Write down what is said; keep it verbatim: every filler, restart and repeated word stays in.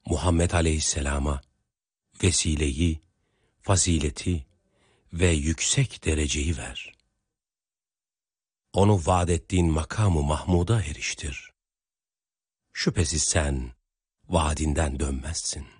Muhammed Aleyhisselam'a vesileyi, fazileti ve yüksek dereceyi ver. Onu vaad ettiğin makamı Mahmud'a eriştir. Şüphesiz sen vaadinden dönmezsin.